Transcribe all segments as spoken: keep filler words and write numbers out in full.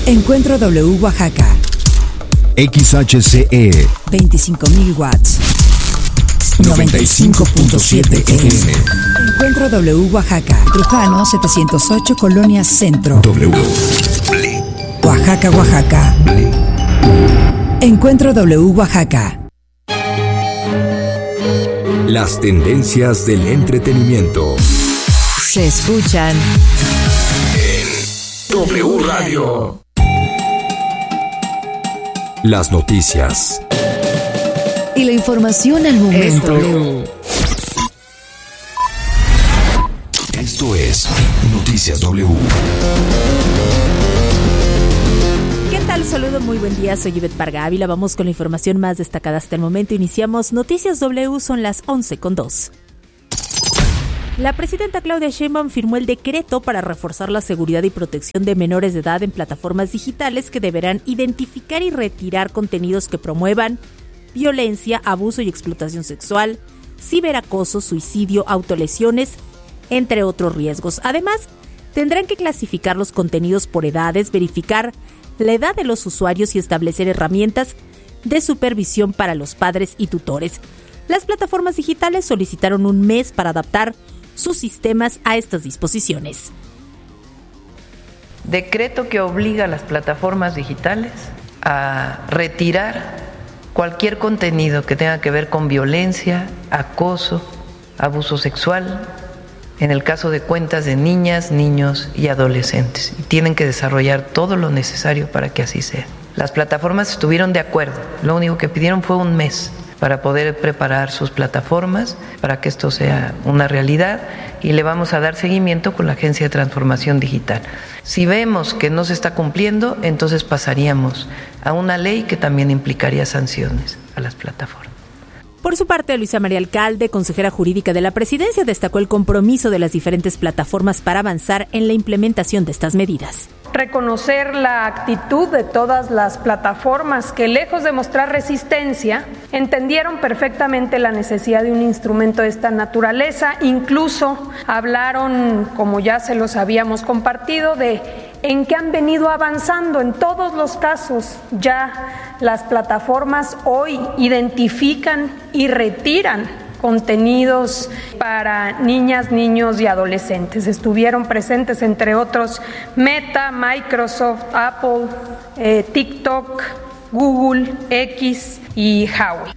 Encuentro W Oaxaca. X H C E veinticinco mil watts. noventa y cinco punto siete F M. Encuentro W Oaxaca. Trujano setecientos ocho, Colonia Centro. W. Oaxaca, Oaxaca. Encuentro W Oaxaca. Las tendencias del entretenimiento Se escuchan en W Radio. Las noticias y la información al momento. W. Esto es Noticias W. ¿Qué tal? Saludo, muy buen día, soy Ivette Parga Ávila. Vamos con la información más destacada hasta el momento. Iniciamos Noticias W, son las once con dos. La presidenta Claudia Sheinbaum firmó el decreto para reforzar la seguridad y protección de menores de edad en plataformas digitales que deberán identificar y retirar contenidos que promuevan violencia, abuso y explotación sexual, ciberacoso, suicidio, autolesiones, entre otros riesgos. Además, tendrán que clasificar los contenidos por edades, verificar la edad de los usuarios y establecer herramientas de supervisión para los padres y tutores. Las plataformas digitales solicitaron un mes para adaptar sus sistemas a estas disposiciones. Decreto que obliga a las plataformas digitales a retirar cualquier contenido que tenga que ver con violencia, acoso, abuso sexual, en el caso de cuentas de niñas, niños y adolescentes. Y tienen que desarrollar todo lo necesario para que así sea. Las plataformas estuvieron de acuerdo, lo único que pidieron fue un mes para poder preparar sus plataformas, para que esto sea una realidad, y le vamos a dar seguimiento con la Agencia de Transformación Digital. Si vemos que no se está cumpliendo, entonces pasaríamos a una ley que también implicaría sanciones a las plataformas. Por su parte, Luisa María Alcalde, consejera jurídica de la Presidencia, destacó el compromiso de las diferentes plataformas para avanzar en la implementación de estas medidas. Reconocer la actitud de todas las plataformas que, lejos de mostrar resistencia, entendieron perfectamente la necesidad de un instrumento de esta naturaleza. Incluso hablaron, como ya se los habíamos compartido, de en qué han venido avanzando. En todos los casos ya las plataformas hoy identifican y retiran contenidos para niñas, niños y adolescentes. Estuvieron presentes, entre otros, Meta, Microsoft, Apple, eh, TikTok, Google, X y Huawei.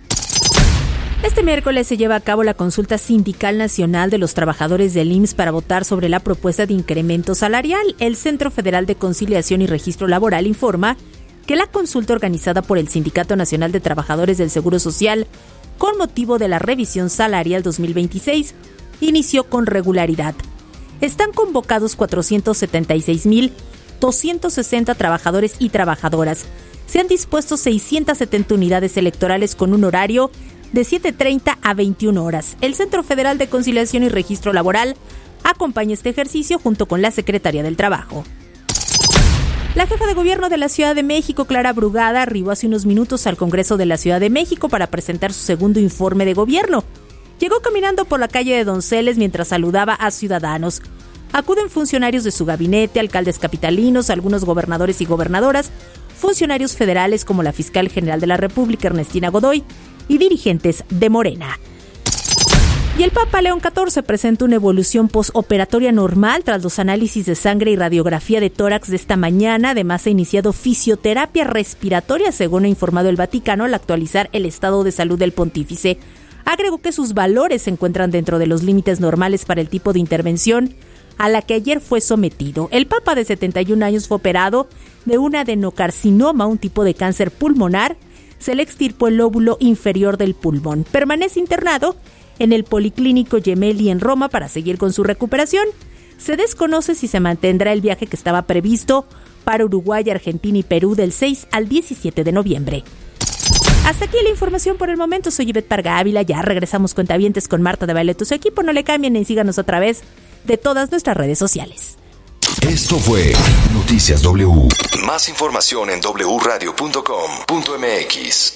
Este miércoles se lleva a cabo la consulta sindical nacional de los trabajadores del I M S S para votar sobre la propuesta de incremento salarial. El Centro Federal de Conciliación y Registro Laboral informa que la consulta organizada por el Sindicato Nacional de Trabajadores del Seguro Social con motivo de la revisión salarial dos mil veintiséis inició con regularidad. Están convocados cuatrocientos setenta y seis mil doscientos sesenta trabajadores y trabajadoras. Se han dispuesto seiscientas setenta unidades electorales con un horario de siete treinta a veintiuna horas. El Centro Federal de Conciliación y Registro Laboral acompaña este ejercicio junto con la Secretaría del Trabajo. La jefa de gobierno de la Ciudad de México, Clara Brugada, arribó hace unos minutos al Congreso de la Ciudad de México para presentar su segundo informe de gobierno. Llegó caminando por la calle de Donceles mientras saludaba a ciudadanos. Acuden funcionarios de su gabinete, alcaldes capitalinos, algunos gobernadores y gobernadoras, funcionarios federales como la fiscal general de la República, Ernestina Godoy, y dirigentes de Morena. Y el Papa León catorce presenta una evolución postoperatoria normal tras los análisis de sangre y radiografía de tórax de esta mañana. Además, ha iniciado fisioterapia respiratoria, según ha informado el Vaticano, al actualizar el estado de salud del pontífice. Agregó que sus valores se encuentran dentro de los límites normales para el tipo de intervención a la que ayer fue sometido. El Papa de setenta y un años fue operado de un adenocarcinoma, un tipo de cáncer pulmonar. Se le extirpó el lóbulo inferior del pulmón. Permanece internado en el Policlínico Gemelli en Roma para seguir con su recuperación. Se desconoce si se mantendrá el viaje que estaba previsto para Uruguay, Argentina y Perú del seis al diecisiete de noviembre. Hasta aquí la información por el momento. Soy Ivette Parga Ávila. Ya regresamos cuentavientes con Marta de Baile. Su equipo, no le cambien y síganos a través de todas nuestras redes sociales. Esto fue Noticias W. Más información en doble u radio punto com punto m x.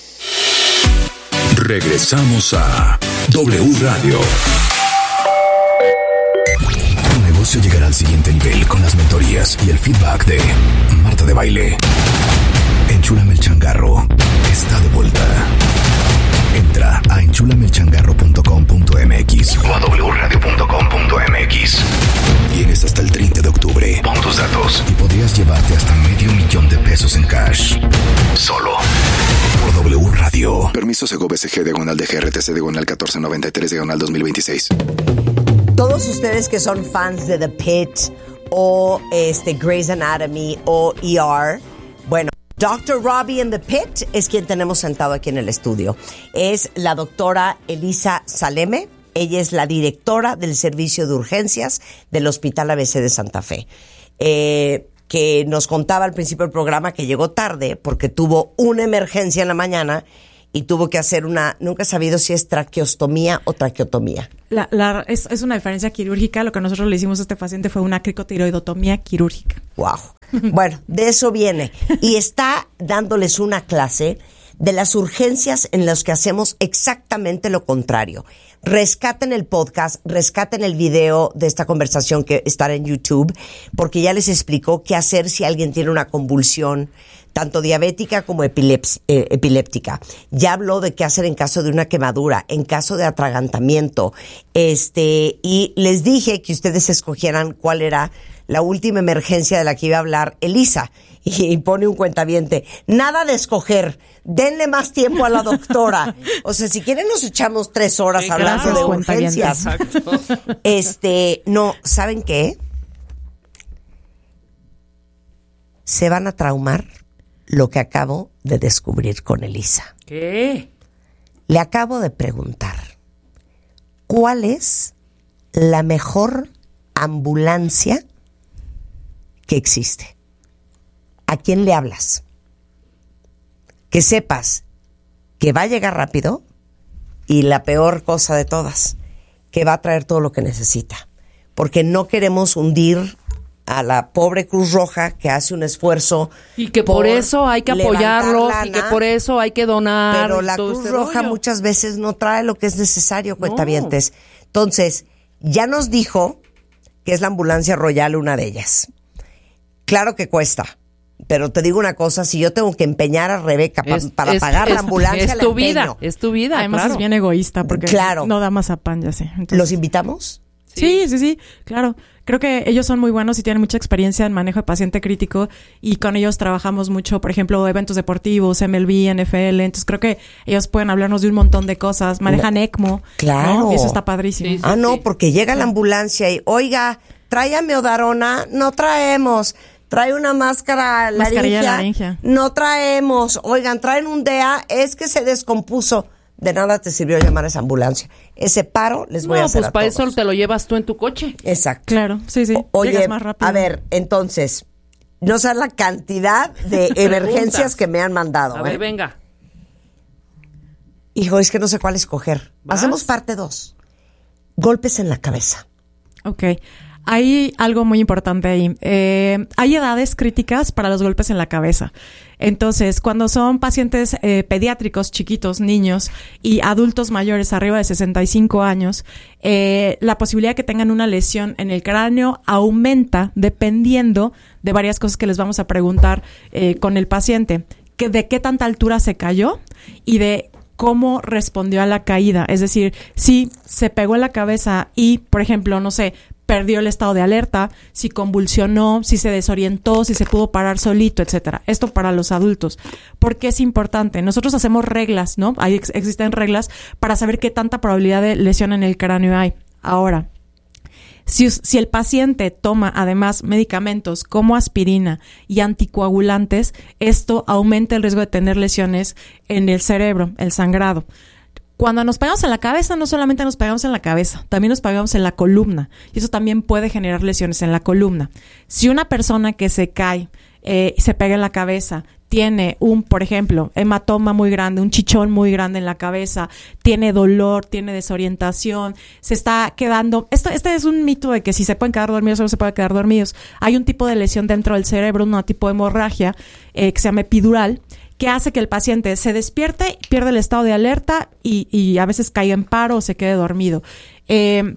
Regresamos a W Radio. Tu negocio negocio llegará al siguiente nivel con las mentorías y el feedback de Marta de Baile. Enchúlame el changarro está de vuelta. Entra a enchúlame el changarro punto com punto m x o a w radio punto com punto m x. Tienes hasta el treinta de octubre. Pon tus datos y podrías llevarte hasta medio millón de pesos en cash. Solo por W Radio. Permiso Sego B C G diagonal de G R T C diagonal catorce noventa y tres diagonal dos mil veintiséis. Todos ustedes que son fans de The Pitt o este Grey's Anatomy o E R, bueno, doctor Robbie in The Pitt es quien tenemos sentado aquí en el estudio. Es la doctora Elisa Saleme. Ella es la directora del servicio de urgencias del Hospital A B C de Santa Fe. Eh, que nos contaba al principio del programa que llegó tarde porque tuvo una emergencia en la mañana y tuvo que hacer una, nunca he sabido si es traqueostomía o traqueotomía. La, la, es, es una diferencia quirúrgica. Lo que nosotros le hicimos a este paciente fue una cricotiroidotomía quirúrgica. Wow. Bueno, de eso viene. Y está dándoles una clase de las urgencias en las que hacemos exactamente lo contrario. Rescaten el podcast, rescaten el video de esta conversación que estará en YouTube, porque ya les explicó qué hacer si alguien tiene una convulsión, tanto diabética como epileps- eh, epiléptica. Ya habló de qué hacer en caso de una quemadura, en caso de atragantamiento. Este, y les dije que ustedes escogieran cuál era la última emergencia de la que iba a hablar Elisa. Y, y pone un cuentaviente. Nada de escoger. Denle más tiempo a la doctora. O sea, si quieren nos echamos tres horas sí, hablando gracias, de urgencias. Exacto. Este, no, ¿saben qué? Se van a traumar lo que acabo de descubrir con Elisa. ¿Qué? Le acabo de preguntar, ¿cuál es la mejor ambulancia que existe? ¿A quién le hablas? Que sepas que va a llegar rápido y la peor cosa de todas, que va a traer todo lo que necesita. Porque no queremos hundir a la pobre Cruz Roja que hace un esfuerzo. Y que por, por eso hay que apoyarlos lana, y que por eso hay que donar. Pero la Cruz este Roja rollo. muchas veces no trae lo que es necesario, cuentavientes. No. Entonces, ya nos dijo que es la ambulancia Royal una de ellas. Claro que cuesta. Pero te digo una cosa, si yo tengo que empeñar a Rebeca pa, es, para es, pagar es, la ambulancia, es tu vida, es tu vida. Además claro. es bien egoísta porque claro. no da mazapán, ya sé. Entonces, ¿los invitamos? Sí, sí, sí, claro. Creo que ellos son muy buenos y tienen mucha experiencia en manejo de paciente crítico y con ellos trabajamos mucho, por ejemplo, eventos deportivos, M L B, N F L. Entonces creo que ellos pueden hablarnos de un montón de cosas. Manejan ECMO. Claro. ¿no? Y eso está padrísimo. Sí, sí, ah, no, porque llega sí. la ambulancia y, oiga, trae a Meodarona, no traemos. Trae una máscara laringia, laringia. No traemos. Oigan, traen un D A, es que se descompuso. De nada te sirvió llamar a esa ambulancia. Ese paro les voy no, a hacer pues a para todos. eso te lo llevas tú en tu coche. Exacto. Claro, sí, sí. O, oye, más rápido. A ver, entonces, no sé la cantidad de emergencias que me han mandado. A ¿eh? ver, venga. Hijo, es que no sé cuál escoger. ¿Vas? Hacemos parte dos. Golpes en la cabeza. Ok. Hay algo muy importante ahí. Eh, hay edades críticas para los golpes en la cabeza. Entonces, cuando son pacientes eh, pediátricos, chiquitos, niños y adultos mayores arriba de sesenta y cinco años, eh, la posibilidad de que tengan una lesión en el cráneo aumenta dependiendo de varias cosas que les vamos a preguntar eh, con el paciente. Que de qué tanta altura se cayó y de cómo respondió a la caída. Es decir, si se pegó en la cabeza y, por ejemplo, no sé, perdió el estado de alerta, si convulsionó, si se desorientó, si se pudo parar solito, etcétera. Esto para los adultos. ¿Por qué es importante? Nosotros hacemos reglas, ¿no? Ahí ex- existen reglas para saber qué tanta probabilidad de lesión en el cráneo hay. Ahora, si, si el paciente toma además medicamentos como aspirina y anticoagulantes, esto aumenta el riesgo de tener lesiones en el cerebro, el sangrado. Cuando nos pegamos en la cabeza, no solamente nos pegamos en la cabeza, también nos pegamos en la columna. Y eso también puede generar lesiones en la columna. Si una persona que se cae eh, y se pega en la cabeza, tiene un, por ejemplo, hematoma muy grande, un chichón muy grande en la cabeza, tiene dolor, tiene desorientación, se está quedando... Esto, este es un mito de que si se pueden quedar dormidos o no se pueden quedar dormidos. Hay un tipo de lesión dentro del cerebro, un tipo de hemorragia eh, que se llama epidural, que hace que el paciente se despierte, pierde el estado de alerta y, y a veces caiga en paro o se quede dormido. Eh,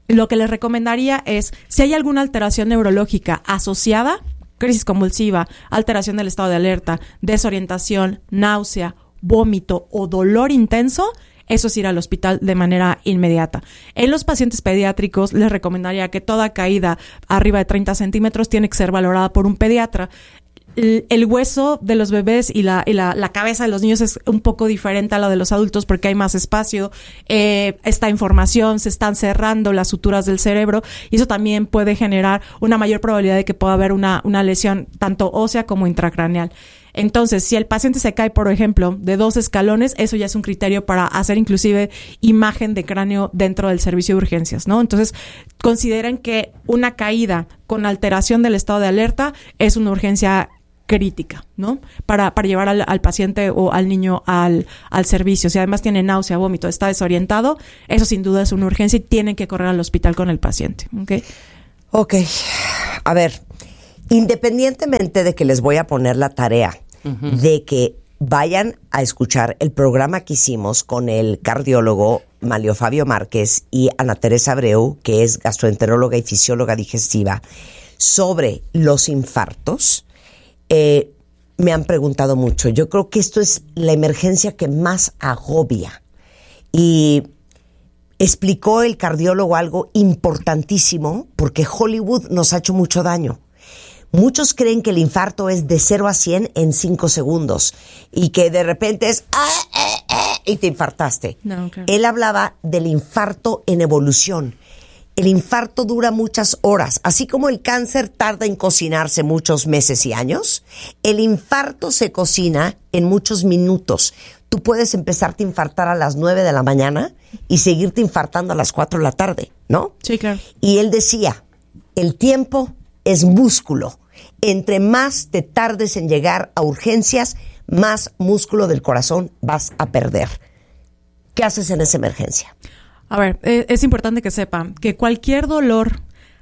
lo que les recomendaría es, si hay alguna alteración neurológica asociada, crisis convulsiva, alteración del estado de alerta, desorientación, náusea, vómito o dolor intenso, eso es ir al hospital de manera inmediata. En los pacientes pediátricos les recomendaría que toda caída arriba de treinta centímetros tiene que ser valorada por un pediatra. El, el hueso de los bebés y, la, y la, la cabeza de los niños es un poco diferente a la de los adultos porque hay más espacio, eh, esta información, se están cerrando las suturas del cerebro y eso también puede generar una mayor probabilidad de que pueda haber una, una lesión tanto ósea como intracraneal. Entonces, si el paciente se cae, por ejemplo, de dos escalones, eso ya es un criterio para hacer inclusive imagen de cráneo dentro del servicio de urgencias, ¿no? Entonces, consideren que una caída con alteración del estado de alerta es una urgencia crítica, ¿no? Para, para llevar al, al paciente o al niño al, al servicio. Si además tiene náusea, vómito, está desorientado, eso sin duda es una urgencia y tienen que correr al hospital con el paciente, ¿ok? Ok. A ver, independientemente de que les voy a poner la tarea uh-huh. de que vayan a escuchar el programa que hicimos con el cardiólogo Manlio Fabio Márquez y Ana Teresa Abreu, que es gastroenteróloga y fisióloga digestiva, sobre los infartos, eh, me han preguntado mucho. Yo creo que esto es la emergencia que más agobia. Y explicó el cardiólogo algo importantísimo, porque Hollywood nos ha hecho mucho daño. Muchos creen que el infarto es de cero a cien en cinco segundos y que de repente es ¡ah, eh, eh! Y te infartaste. No, okay. Él hablaba del infarto en evolución. El infarto dura muchas horas. Así como el cáncer tarda en cocinarse muchos meses y años, el infarto se cocina en muchos minutos. Tú puedes empezarte a infartar a las nueve de la mañana y seguirte infartando a las cuatro de la tarde, ¿no? Sí, claro. Y él decía, el tiempo es músculo. Entre más te tardes en llegar a urgencias, más músculo del corazón vas a perder. ¿Qué haces en esa emergencia? A ver, eh, es importante que sepan que cualquier dolor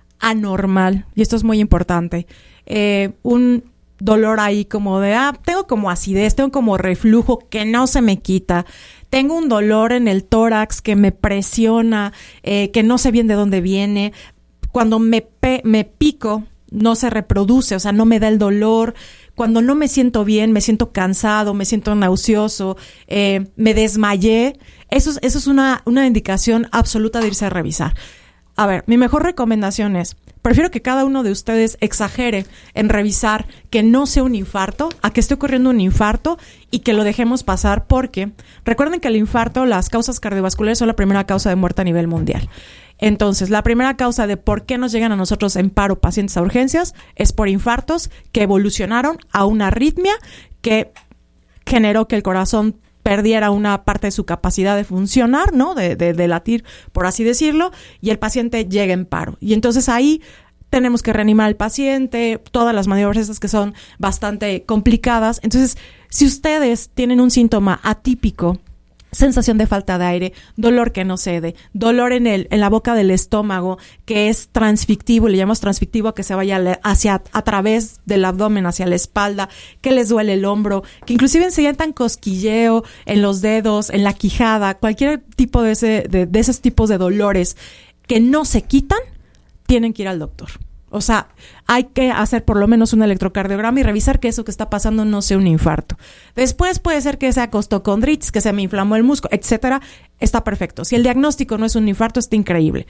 anormal, y esto es muy importante, eh, un dolor ahí como de, ah, tengo como acidez, tengo como reflujo que no se me quita, tengo un dolor en el tórax que me presiona, eh, que no sé bien de dónde viene, cuando me, pe- me pico, no se reproduce, o sea, no me da el dolor. Cuando no me siento bien, me siento cansado, me siento nauseoso, eh, me desmayé. Eso es, eso es una, una indicación absoluta de irse a revisar. A ver, mi mejor recomendación es, prefiero que cada uno de ustedes exagere en revisar que no sea un infarto, a que esté ocurriendo un infarto y que lo dejemos pasar porque recuerden que el infarto, las causas cardiovasculares son la primera causa de muerte a nivel mundial. Entonces, la primera causa de por qué nos llegan a nosotros en paro pacientes a urgencias es por infartos que evolucionaron a una arritmia que generó que el corazón perdiera una parte de su capacidad de funcionar, ¿no? De, de, de latir, por así decirlo, y el paciente llega en paro. Y entonces ahí tenemos que reanimar al paciente, todas las maniobras estas que son bastante complicadas. Entonces, si ustedes tienen un síntoma atípico, sensación de falta de aire, dolor que no cede, dolor en el en la boca del estómago que es transfictivo, le llamamos transfictivo a que se vaya hacia a través del abdomen hacia la espalda, que les duele el hombro, que inclusive se sientan cosquilleo en los dedos, en la quijada, cualquier tipo de ese de, de esos tipos de dolores que no se quitan, tienen que ir al doctor. O sea, hay que hacer por lo menos un electrocardiograma y revisar que eso que está pasando no sea un infarto. Después puede ser que sea costocondritis, que se me inflamó el músculo, etcétera. Está perfecto. Si el diagnóstico no es un infarto, está increíble.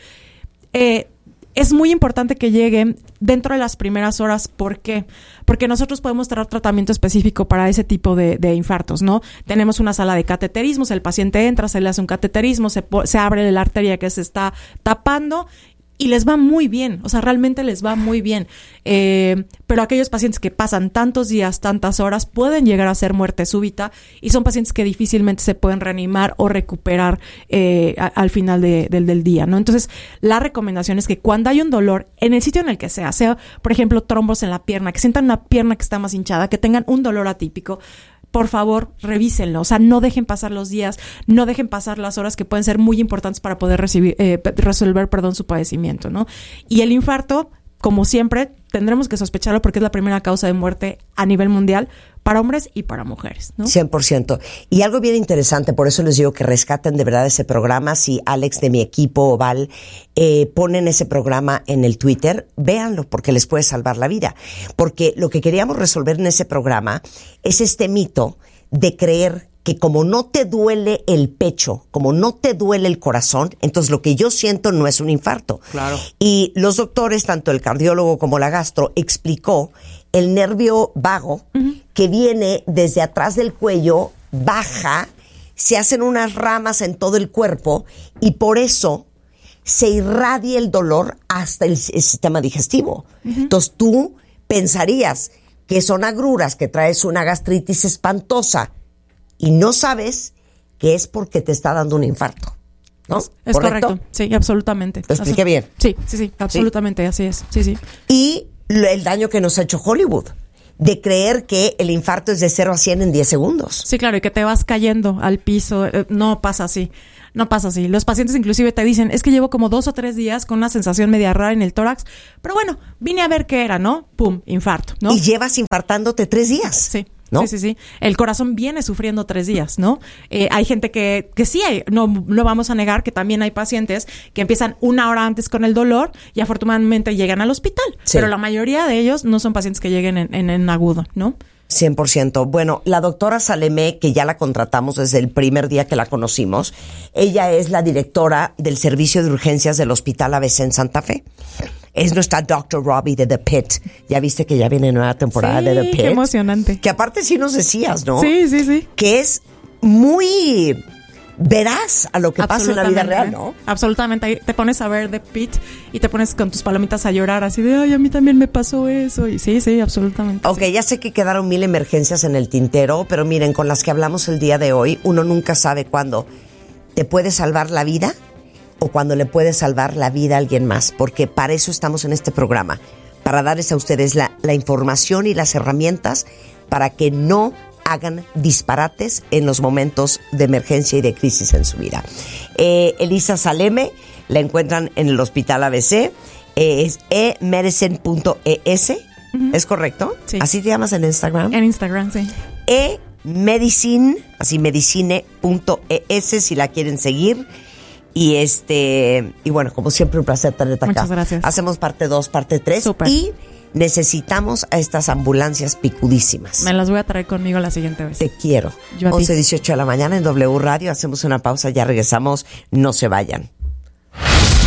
Eh, es muy importante que lleguen dentro de las primeras horas. ¿Por qué? Porque nosotros podemos dar tratamiento específico para ese tipo de, de infartos, ¿no? Tenemos una sala de cateterismos, el paciente entra, se le hace un cateterismo, se, se abre la arteria que se está tapando y les va muy bien, o sea, realmente les va muy bien. Eh, pero aquellos pacientes que pasan tantos días, tantas horas, pueden llegar a ser muerte súbita y son pacientes que difícilmente se pueden reanimar o recuperar eh, a, al final de, del, del día, ¿no? Entonces, la recomendación es que cuando hay un dolor, en el sitio en el que sea, sea, por ejemplo, trombos en la pierna, que sientan una pierna que está más hinchada, que tengan un dolor atípico, por favor, revísenlo. O sea, no dejen pasar los días, no dejen pasar las horas que pueden ser muy importantes para poder recibir, eh, resolver, perdón, su padecimiento, ¿no? Y el infarto, como siempre, tendremos que sospecharlo porque es la primera causa de muerte a nivel mundial para hombres y para mujeres, ¿no? cien por ciento. Y algo bien interesante, por eso les digo que rescaten de verdad ese programa. Si Alex de mi equipo o Val eh, ponen ese programa en el Twitter, véanlo porque les puede salvar la vida. Porque lo que queríamos resolver en ese programa es este mito de creer que como no te duele el pecho, como no te duele el corazón, entonces lo que yo siento no es un infarto. Claro. Y los doctores, tanto el cardiólogo como la gastro, explicó el nervio vago uh-huh. que viene desde atrás del cuello, baja, se hacen unas ramas en todo el cuerpo y por eso se irradia el dolor hasta el, el sistema digestivo. Uh-huh. Entonces tú pensarías que son agruras, que traes una gastritis espantosa, y no sabes que es porque te está dando un infarto, ¿no? Es, es correcto, sí, absolutamente. ¿Lo expliqué así, bien? Sí, sí, sí, absolutamente, ¿sí? Así es, sí, sí. Y el daño que nos ha hecho Hollywood, de creer que el infarto es de cero a cien en diez segundos. Sí, claro, y que te vas cayendo al piso, eh, no pasa así. No pasa así. Los pacientes inclusive te dicen, es que llevo como dos o tres días con una sensación media rara en el tórax, pero bueno, vine a ver qué era, ¿no? Pum, infarto, ¿no? Y llevas infartándote tres días. Sí. ¿No? Sí, sí, sí. El corazón viene sufriendo tres días, ¿no? Eh, hay gente que, que sí hay, no, no vamos a negar que también hay pacientes que empiezan una hora antes con el dolor y afortunadamente llegan al hospital. Sí. Pero la mayoría de ellos no son pacientes que lleguen en, en, en agudo, ¿no? cien por ciento. Bueno, la doctora Saleme, que ya la contratamos desde el primer día que la conocimos, ella es la directora del servicio de urgencias del Hospital A B C en Santa Fe. Es nuestra doctor Robbie de The Pit. Ya viste que ya viene nueva temporada sí, de The Pit. Qué emocionante. Que aparte sí nos decías, ¿no? Sí, sí, sí. Que es muy veraz a lo que pasa en la vida real, ¿no? Absolutamente. Te pones a ver The Pit y te pones con tus palomitas a llorar así de, ay, a mí también me pasó eso. Y sí, sí, absolutamente. Ok, sí. Ya sé que quedaron mil emergencias en el tintero, pero miren, con las que hablamos el día de hoy, uno nunca sabe cuándo te puede salvar la vida o cuando le puede salvar la vida a alguien más, porque para eso estamos en este programa, para darles a ustedes la, la información y las herramientas para que no hagan disparates en los momentos de emergencia y de crisis en su vida. Eh, Elisa Saleme la encuentran en el Hospital A B C, eh, es e medicine punto e s, uh-huh. ¿Es correcto? Sí. ¿Así te llamas en Instagram? En Instagram, sí. e-medicine, así medicine punto e s si la quieren seguir. Y este y bueno, como siempre, un placer tenerte acá. Muchas gracias. Hacemos parte dos, parte tres. Súper. Y necesitamos a estas ambulancias picudísimas. Me las voy a traer conmigo la siguiente vez. Te quiero. Yo a ti. once dieciocho de la mañana en W Radio. Hacemos una pausa, ya regresamos. No se vayan.